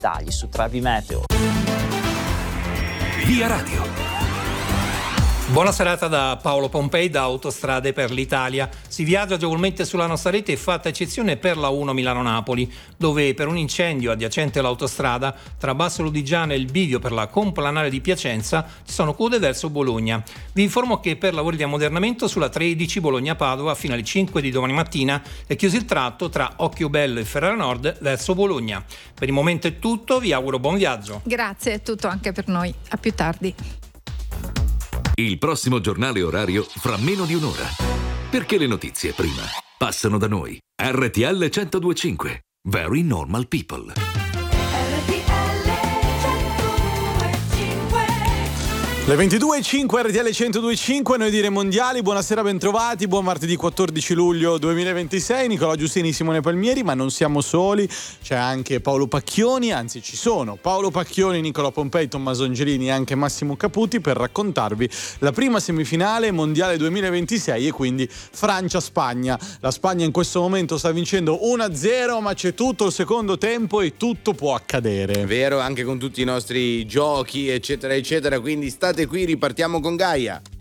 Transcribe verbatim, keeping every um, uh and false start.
dettagli su Travi Meteo. Via Radio. Buona serata da Paolo Pompei da Autostrade per l'Italia. Si viaggia agevolmente sulla nostra rete, fatta eccezione per la uno Milano-Napoli, dove per un incendio adiacente all'autostrada tra Basso Lodigiano e il bivio per la complanare di Piacenza ci sono code verso Bologna. Vi informo che per lavori di ammodernamento sulla tredici Bologna-Padova fino alle cinque di domani mattina è chiuso il tratto tra Occhiobello e Ferrara Nord verso Bologna. Per il momento è tutto, vi auguro buon viaggio. Grazie, è tutto anche per noi. A più tardi. Il prossimo giornale orario fra meno di un'ora. Perché le notizie prima passano da noi. R T L centodue e cinque. Very Normal People. Le ventidue e cinque, R T L centodue e cinque, noi dire mondiali, buonasera, bentrovati, buon martedì quattordici luglio duemilaventisei, Nicola Giustini, Simone Palmieri, ma non siamo soli, c'è anche Paolo Pacchioni, anzi ci sono Paolo Pacchioni, Nicola Pompei, Tommaso Angelini e anche Massimo Caputi per raccontarvi la prima semifinale mondiale duemilaventisei e quindi Francia-Spagna. La Spagna in questo momento sta vincendo uno a zero, ma c'è tutto il secondo tempo e tutto può accadere. È vero, anche con tutti i nostri giochi eccetera eccetera, quindi state qui, ripartiamo con Gaia.